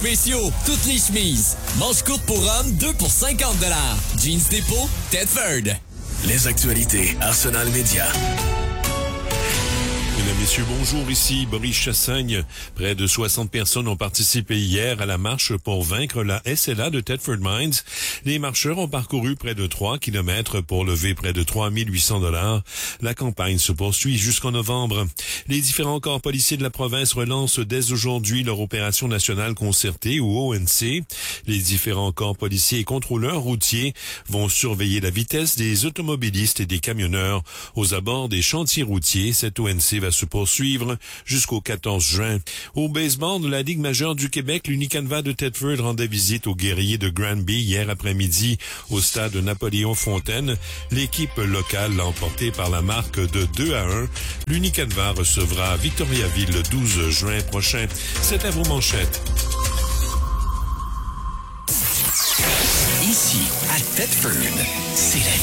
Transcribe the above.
spéciaux, toutes les chemises. Manches courtes pour hommes, 2 pour 50 $. Jeans Dépôt, Tedford. Les actualités Arsenal Média. Mesdames, Messieurs, bonjour, ici Boris Chassagne. Près de 60 personnes ont participé hier à la marche pour vaincre la SLA de Thetford Mines. Les marcheurs ont parcouru près de 3 kilomètres pour lever près de 3 800 $. La campagne se poursuit jusqu'en novembre. Les différents corps policiers de la province relancent dès aujourd'hui leur opération nationale concertée ou ONC. Les différents corps policiers et contrôleurs routiers vont surveiller la vitesse des automobilistes et des camionneurs aux abords des chantiers routiers. Cette ONC va se poursuivre jusqu'au 14 juin. Au baseball de la Ligue majeure du Québec, l'Unicanva de Thetford rendait visite aux guerriers de Granby hier après-midi au stade Napoléon-Fontaine. L'équipe locale l'a emporté par la marque de 2-1. L'Unicanva recevra Victoriaville le 12 juin prochain. C'était vos manchettes. Ici, à Thetford, c'est la